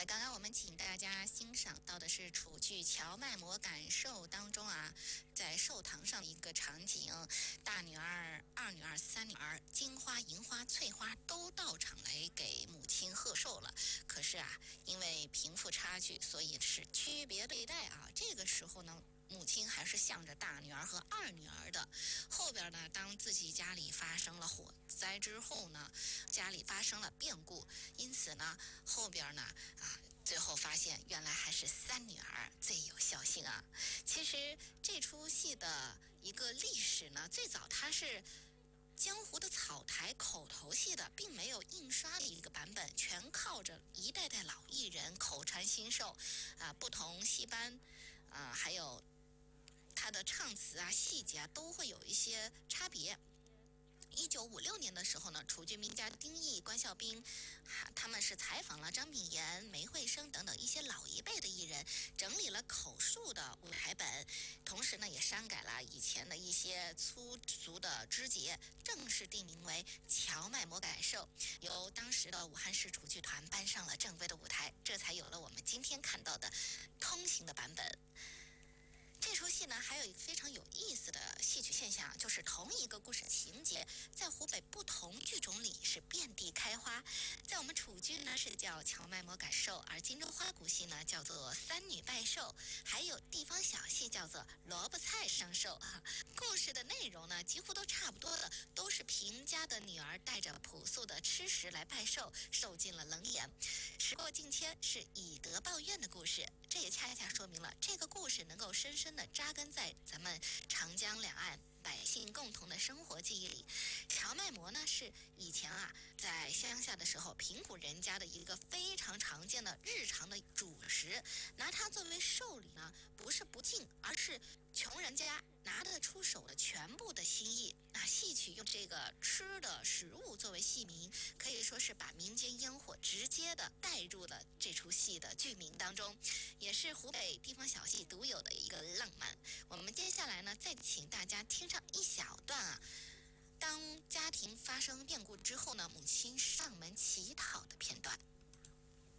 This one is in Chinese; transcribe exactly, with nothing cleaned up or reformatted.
才刚刚我们请大家欣赏到的是楚剧《荞麦馍感受》当中啊，在寿堂上的一个场景，大女儿、二女儿、三女儿，金花、银花、翠花都到场来给母亲贺寿了。可是啊，因为贫富差距，所以是区别对待啊。这个时候呢，母亲还是向着大女儿和二女儿的。后边呢，当自己家里发生了火灾之后呢，家里发生了变故，因此呢，后边呢啊，最后发现原来还是三女儿最有孝心啊。其实这出戏的一个历史呢，最早它是江湖的草台口头戏的，并没有印刷的一个版本，全靠着一代代老艺人口传心授啊，不同戏班啊，还有他的唱词啊、细节啊，都会有一些差别。一九五六年的时候呢，楚剧名家丁毅、关孝斌，他们是采访了张敏妍、梅惠生等等一些老一辈的艺人，整理了口述的舞台本，同时呢也删改了以前的一些粗俗的枝节，正式定名为《荞麦馍感受》，由当时的武汉市楚剧团搬上了正规的舞台，这才有了我们今天看到的通行的版本。这出戏呢，还有一个非常有意思的戏曲现象，就是同一个故事情节，在湖北不同剧种里是遍地开花。在我们楚剧呢是叫荞麦馍感受，而荆州花鼓戏呢叫做三女拜寿，还有地方小戏叫做萝卜菜上寿啊。故事的内容呢几乎都差不多的，都是贫家的女儿带着朴素的吃食来拜寿，受尽了冷眼。时过境迁是以德报怨的故事，这也恰恰说明了这个故事能够深深地扎根在咱们长江两岸百姓共同的生活记忆里。荞麦馍呢是以前啊在乡下的时候贫苦人家的一个非常常见的日常的主食，拿它作为寿礼呢，不是不敬，而是穷人家拿得出手的全部的心意。那戏曲用这个吃的食物作为戏名，可以说是把民间烟火直接的带入了这出戏的剧名当中，也是湖北地方小戏独有的一个浪漫。我们接下来呢，再请大家听上一小段啊，当家庭发生变故之后呢，母亲上门乞讨的片段。